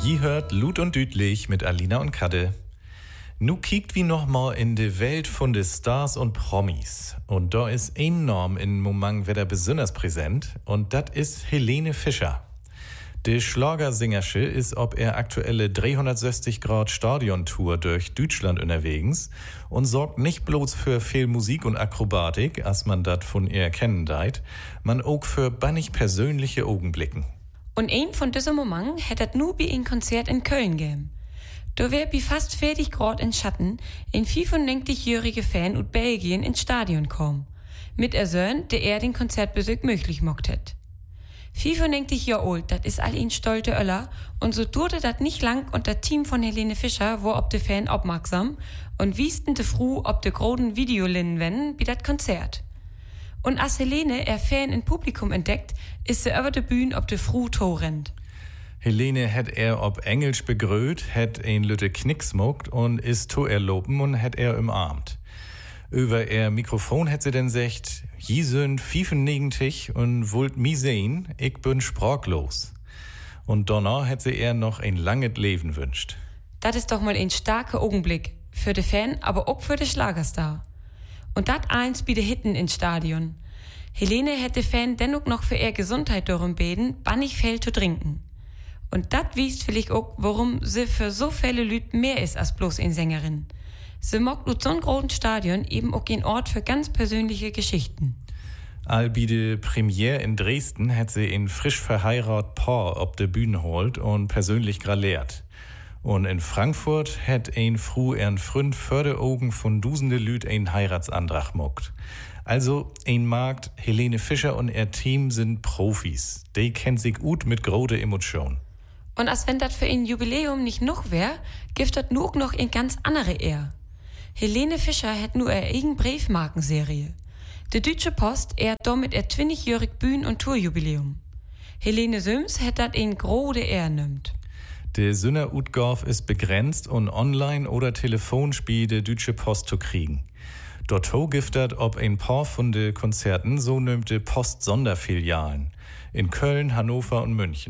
Je hört Lut und Dütlich mit Alina und Kadde. Nu kiekt wie nochmal in de Welt von de Stars und Promis. Und da ist enorm in Moment wieder besonders präsent. Und dat is Helene Fischer. De Schlagersingersche ist ob er aktuelle 360-Grad-Stadiontour durch Deutschland unterwegs und sorgt nicht bloß für viel Musik und Akrobatik, als man dat von ihr kennen deit, man auch für bannig persönliche Augenblicken. Und ein von diesem Moment hättet nu bei ein Konzert in Köln gegeben. Da wär bi fast 40 Grad in Schatten ein 95-jährige Fan aus Belgien ins Stadion kom. Mit er Söhn, der den Konzertbesuch möglich mocht hätt. 95 Jahre alt, dat is all ein stolte Öller, und so durte dat nicht lang und das Team von Helene Fischer war ob de Fan aufmerksam und wiesten de Fru ob de groden Videolinnen wenn bi dat Konzert. Und als Helene Fan in Publikum entdeckt, ist sie über de Bühne ob de Fru rennt. Helene hat er ob Englisch begröht, hat ein lütte Knick smokt und ist to erloben und hat er umarmt. Über ihr Mikrofon hat sie dann gesagt, je sind 95 und wollt mi sehen, ich bin sprachlos. Und danach hat sie er noch ein langes Leben wünscht. Das ist doch mal ein starker Augenblick. Für de Fan, aber auch für de Schlagerstar. Und dat eins bi de Hitten ins Stadion. Helene hätte Fan dennoch noch für ihr Gesundheit darum beten, bannig viel zu trinken. Und dat wiest vielleicht auch, warum sie für so viele Lüt mehr ist als bloß eine Sängerin. Sie mockt ut so'n großen Stadion eben auch ein Ort für ganz persönliche Geschichten. All bi de Premiere in Dresden hat sie ein frisch verheiratet Paar ob de Bühne holt und persönlich graliert. Und in Frankfurt hat ein Fru ihren Freund vor de Augen von dusende Lüt ein Heiratsantrag mockt. Also ein Markt, Helene Fischer und ihr Team sind Profis. Die kennt sich gut mit große Emotionen. Und als wenn dat für ein Jubiläum nicht noch wär, gibt dat nur noch ein ganz andere Ehr. Helene Fischer hat nur ihre eigen Briefmarkenserie. Die Deutsche Post ehrt damit ihr 20-jährig Bühnen- und Tourjubiläum. Helene Süms hat dat ein grode Ehr nimmt. Der Sünner-Utgorf ist begrenzt und online oder Telefonspiel der Deutsche Post zu kriegen. Dort giftet ob ein paar von den Konzerten so nimmt die Post Sonderfilialen in Köln, Hannover und München.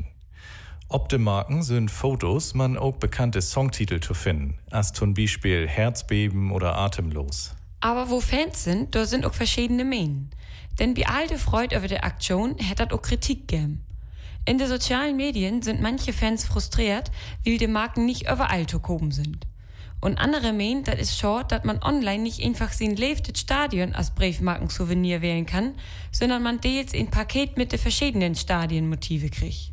Ob de Marken sind Fotos, man auch bekannte Songtitel zu finden, als zum Beispiel Herzbeben oder Atemlos. Aber wo Fans sind, da sind auch verschiedene Meinungen. Denn bei all der Freude über die Aktion hat dat auch Kritik gegeben. In den sozialen Medien sind manche Fans frustriert, weil die Marken nicht überall zu kommen sind. Und andere meinen, das ist schade, dass man online nicht einfach sein lebtes Stadion als Briefmarken-Souvenir wählen kann, sondern man teils ein Paket mit den verschiedenen Stadionmotive kriegt.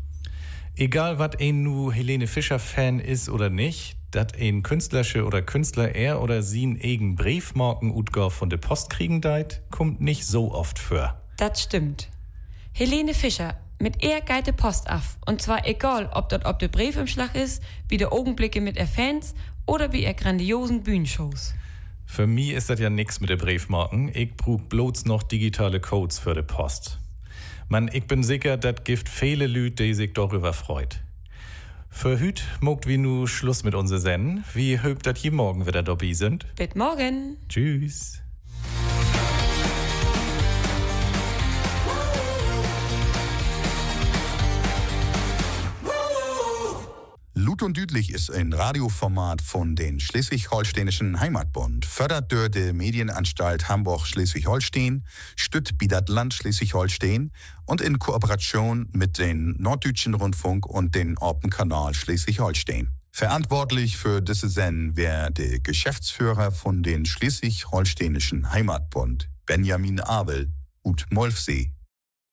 Egal, wat ein nu Helene Fischer-Fan ist oder nicht, dat ein Künstlersche oder Künstler er oder sie n eigen Briefmarken-Utgabe von der Post kriegen deit, kommt nicht so oft vor. Das stimmt. Helene Fischer, mit ihr geht die Post af. Und zwar egal, ob das ob der Briefumschlag ist, wie der Augenblicke mit ihr Fans oder wie ihr grandiosen Bühnenshows. Für mich ist das ja nix mit der Briefmarken. Ich brauch bloß noch digitale Codes für die Post. Man, ich bin sicher, dat gibt viele Lüt, die sich darüber freut. Für hüt mogt wie nu Schluss mit unser Senden. Wie hoop dat hier morgen wieder dabei sind. Bis morgen. Tschüss. Lut und Dütlich ist ein Radioformat von den Schleswig-Holsteinischen Heimatbund, fördert durch die Medienanstalt Hamburg-Schleswig-Holstein, stützt das Land Schleswig-Holstein und in Kooperation mit den Norddeutschen Rundfunk und den Orpenkanal Schleswig-Holstein. Verantwortlich für diese Sendung wäre der Geschäftsführer von den Schleswig-Holsteinischen Heimatbund, Benjamin Abel, ut Molfsee.